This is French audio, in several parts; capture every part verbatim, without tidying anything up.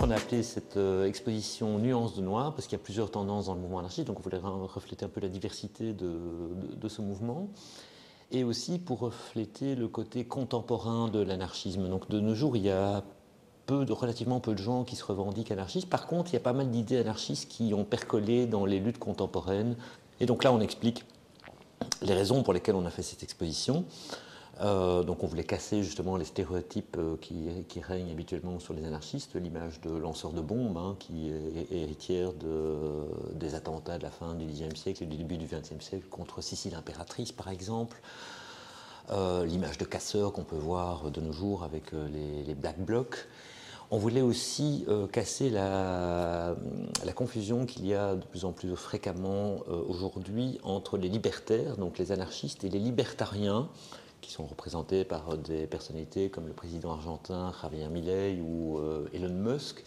qu'on a appelé cette euh, exposition Nuances de noir, parce qu'il y a plusieurs tendances dans le mouvement anarchiste, donc on voulait refléter un peu la diversité de, de, de ce mouvement, et aussi pour refléter le côté contemporain de l'anarchisme. Donc de nos jours, il y a peu de, relativement peu de gens qui se revendiquent anarchistes. Par contre, il y a pas mal d'idées anarchistes qui ont percolé dans les luttes contemporaines. Et donc là, on explique les raisons pour lesquelles on a fait cette exposition. Euh, donc on voulait casser justement les stéréotypes euh, qui, qui règnent habituellement sur les anarchistes, l'image de lanceur de bombes, hein, qui est, est héritière de, des attentats de la fin du dixième siècle et du début du vingtième siècle contre Sicile impératrice par exemple, euh, l'image de casseur qu'on peut voir de nos jours avec euh, les, les Black Blocs. On voulait aussi euh, casser la, la confusion qu'il y a de plus en plus fréquemment euh, aujourd'hui entre les libertaires, donc les anarchistes, et les libertariens, qui sont représentés par des personnalités comme le président argentin Javier Milei ou euh, Elon Musk,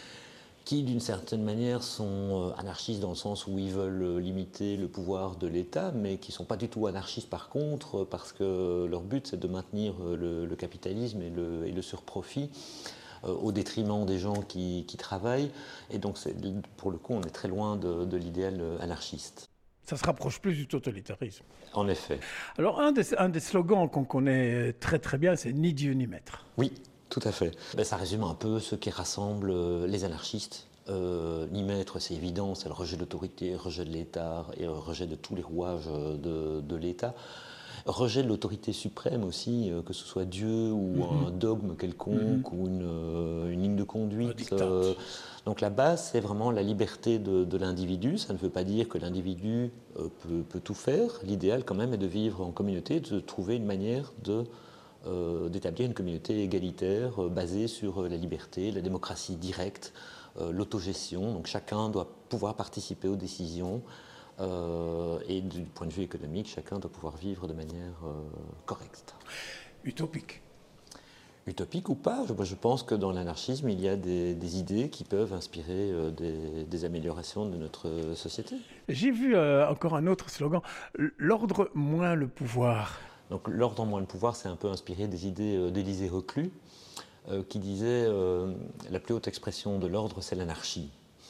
qui d'une certaine manière sont anarchistes dans le sens où ils veulent limiter le pouvoir de l'État, mais qui ne sont pas du tout anarchistes par contre, parce que leur but c'est de maintenir le, le capitalisme et le, et le surprofit euh, au détriment des gens qui, qui travaillent. Et donc pour le coup on est très loin de, de l'idéal anarchiste. Ça se rapproche plus du totalitarisme. En effet. Alors, un des, un des slogans qu'on connaît très très bien, c'est « Ni Dieu ni maître ». Oui, tout à fait. Ben, ça résume un peu ce qui rassemble les anarchistes. Euh, ni maître, c'est évident, c'est le rejet de l'autorité, rejet de l'État et rejet de tous les rouages de, de l'État. Rejet de l'autorité suprême aussi, que ce soit Dieu ou mm-hmm. un dogme quelconque mm-hmm. ou une, une ligne de conduite. Euh, donc la base, c'est vraiment la liberté de, de l'individu. Ça ne veut pas dire que l'individu euh, peut, peut tout faire. L'idéal quand même est de vivre en communauté, de trouver une manière de, euh, d'établir une communauté égalitaire euh, basée sur la liberté, la démocratie directe, euh, l'autogestion. Donc chacun doit pouvoir participer aux décisions. Euh, et du point de vue économique, chacun doit pouvoir vivre de manière euh, correcte. Utopique. Utopique ou pas, je, je pense que dans l'anarchisme, il y a des, des idées qui peuvent inspirer euh, des, des améliorations de notre société. J'ai vu euh, encore un autre slogan, l'ordre moins le pouvoir. Donc l'ordre moins le pouvoir, c'est un peu inspiré des idées euh, d'Élisée Reclus, euh, qui disait euh, la plus haute expression de l'ordre, c'est l'anarchie.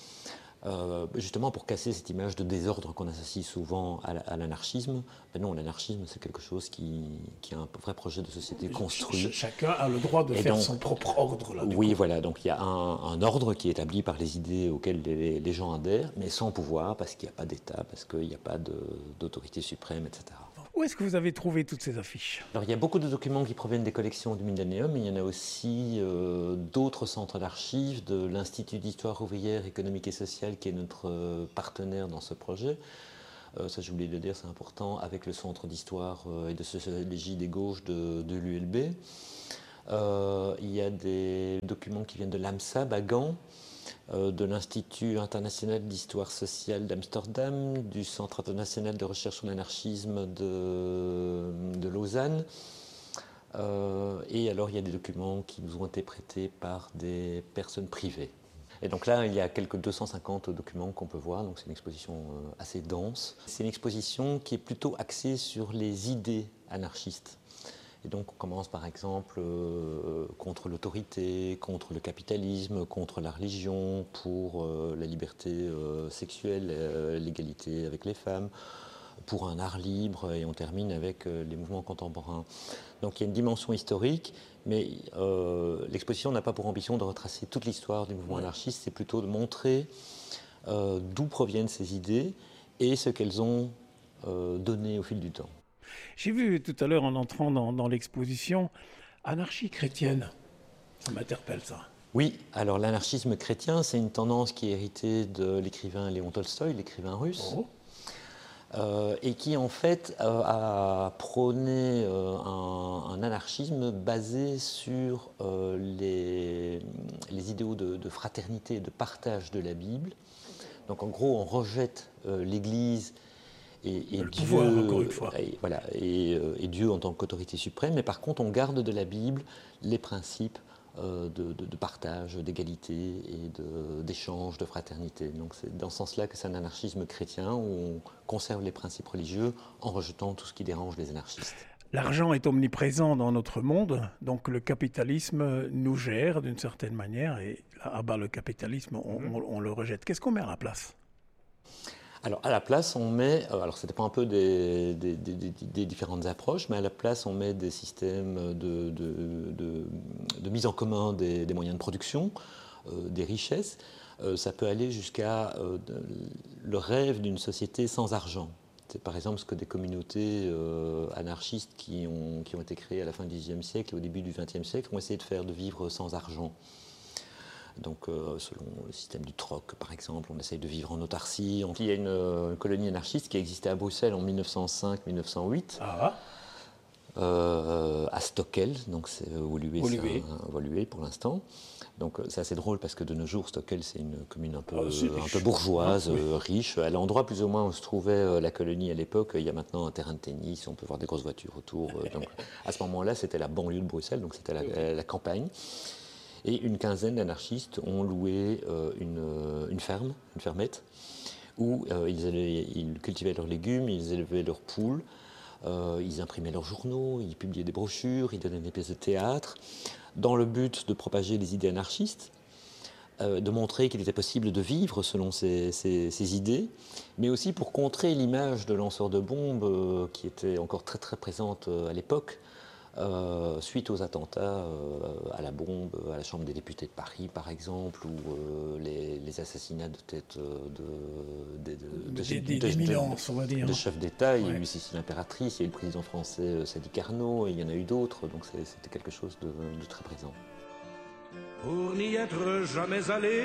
Euh, justement pour casser cette image de désordre qu'on associe souvent à, à l'anarchisme. Ben non, l'anarchisme c'est quelque chose qui, qui a un vrai projet de société construit. Ch chacun a le droit de et faire donc, son propre ordre. Là, oui, coup. voilà, donc il y a un, un ordre qui est établi par les idées auxquelles les, les gens adhèrent, mais sans pouvoir, parce qu'il n'y a pas d'État, parce qu'il n'y a pas d'autorité suprême, et cetera. Où est-ce que vous avez trouvé toutes ces affiches? Alors, il y a beaucoup de documents qui proviennent des collections du Millennium, mais il y en a aussi euh, d'autres centres d'archives, de l'Institut d'histoire ouvrière, économique et sociale, qui est notre euh, partenaire dans ce projet. Euh, ça, j'ai oublié de le dire, c'est important, avec le Centre d'histoire euh, et de sociologie des gauches de, de l'U L B. Euh, il y a des documents qui viennent de l'AMSAB à Gand, euh, de l'Institut international d'histoire sociale d'Amsterdam, du Centre international de recherche sur l'anarchisme de, de Lausanne. Euh, et alors il y a des documents qui nous ont été prêtés par des personnes privées. Et donc là, il y a quelques deux cent cinquante documents qu'on peut voir, donc c'est une exposition euh, assez dense. C'est une exposition qui est plutôt axée sur les idées anarchistes. Et donc on commence par exemple euh, contre l'autorité, contre le capitalisme, contre la religion, pour euh, la liberté euh, sexuelle, euh, l'égalité avec les femmes, pour un art libre, et on termine avec euh, les mouvements contemporains. Donc il y a une dimension historique, mais euh, l'exposition n'a pas pour ambition de retracer toute l'histoire du mouvement anarchiste, c'est plutôt de montrer euh, d'où proviennent ces idées et ce qu'elles ont euh, donné au fil du temps. J'ai vu tout à l'heure en entrant dans, dans l'exposition, anarchie chrétienne. Ça m'interpelle ça. Oui, alors l'anarchisme chrétien, c'est une tendance qui est héritée de l'écrivain Léon Tolstoï, l'écrivain russe, oh. euh, et qui en fait euh, a prôné euh, un, un anarchisme basé sur euh, les, les idéaux de, de fraternité et de partage de la Bible. Donc en gros, on rejette euh, l'Église et, et le Dieu, pouvoir, encore une fois. Et, voilà, et, et Dieu en tant qu'autorité suprême, mais par contre on garde de la Bible les principes euh, de, de, de partage, d'égalité et d'échange, de, de fraternité. Donc c'est dans ce sens-là que c'est un anarchisme chrétien où on conserve les principes religieux en rejetant tout ce qui dérange les anarchistes. L'argent est omniprésent dans notre monde, donc le capitalisme nous gère d'une certaine manière, et là, à bas le capitalisme, on, Mmh. on- on le rejette. Qu'est-ce qu'on met à la place? Alors, à la place, on met, euh, alors ça dépend un peu des, des- des- des- des différentes approches, mais à la place, on met des systèmes de, de- de- de mise en commun des, des moyens de production, euh, des richesses. Euh, ça peut aller jusqu'à euh, de- le rêve d'une société sans argent. C'est par exemple ce que des communautés euh, anarchistes qui ont, qui ont été créées à la fin du dix-huitième siècle et au début du vingtième siècle ont essayé de faire, de vivre sans argent. Donc, euh, selon le système du troc, par exemple, on essaye de vivre en autarcie. Il y a une, euh, une colonie anarchiste qui a existé à Bruxelles en mille neuf cent cinq mille neuf cent huit, Ah, euh, à Stockel, donc c'est Woluwe, c'est Woluwe. un- un Woluwe pour l'instant. Donc euh, c'est assez drôle parce que de nos jours, Stockel, c'est une commune un peu, Ah, c'est un riche. peu bourgeoise, Ah, oui. euh, riche. À l'endroit plus ou moins où se trouvait euh, la colonie à l'époque, il y a maintenant un terrain de tennis, on peut voir des grosses voitures autour. euh, donc à ce moment-là, c'était la banlieue de Bruxelles, donc c'était la, la- la campagne. Et une quinzaine d'anarchistes ont loué euh, une, euh, une ferme, une fermette, où euh, ils, allaient- ils cultivaient leurs légumes, ils élevaient leurs poules, euh, ils imprimaient leurs journaux, ils publiaient des brochures, ils donnaient des pièces de théâtre, dans le but de propager les idées anarchistes, euh, de montrer qu'il était possible de vivre selon ces, ces- ces idées, mais aussi pour contrer l'image de lanceur de bombes euh, qui était encore très très présente euh, à l'époque, euh, suite aux attentats euh, à la bombe, à la Chambre des députés de Paris par exemple, ou euh, les, les assassinats de têtes euh, de, de, de, de, Des- des- de- de- d'éminence, on va dire. de chefs d'État. Il y a Ouais. eu Cécile l'impératrice, il y a eu le président français euh, Sadi Carnot, et il y en a eu d'autres, donc c'est- c'était quelque chose de, de très présent. Pour n'y être jamais allé.